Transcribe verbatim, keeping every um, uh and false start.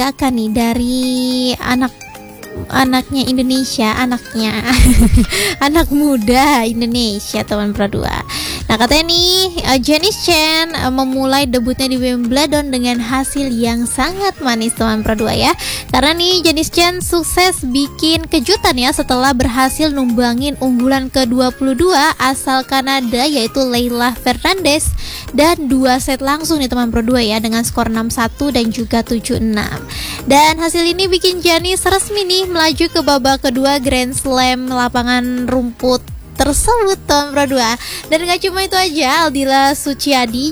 akan nih dari anak anaknya Indonesia, anaknya anak muda Indonesia teman Pro dua. Nah katanya nih uh, Janice Chen uh, memulai debutnya di Wimbledon dengan hasil yang sangat manis teman Pro dua ya. Karena nih Janice Chen sukses bikin kejutan ya setelah berhasil numbangin unggulan ke dua puluh dua asal Kanada yaitu Leila Fernandez dan dua set langsung nih teman Pro dua ya dengan skor enam satu dan juga tujuh enam. Dan hasil ini bikin Janice resmi nih melaju ke babak kedua Grand Slam lapangan rumput tersebut teman Pro dua. Dan gak cuma itu aja, Aldila Suciadi